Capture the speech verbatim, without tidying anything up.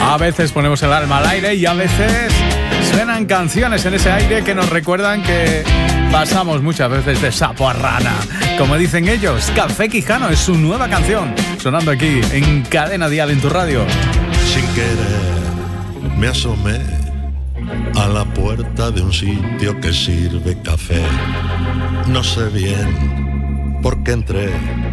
A veces ponemos el alma al aire y a veces suenan canciones en ese aire que nos recuerdan que pasamos muchas veces de sapo a rana. Como dicen ellos, Café Quijano es su nueva canción, sonando aquí en Cadena Dial en tu radio. Sin querer me asomé a la puerta de un sitio que sirve café. No sé bien por qué entré,